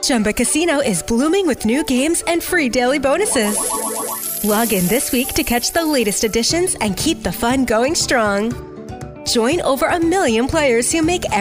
Chumba Casino is blooming with new games and free daily bonuses. Log in this week to catch the latest additions and keep the fun going strong. Join over 1 million players who make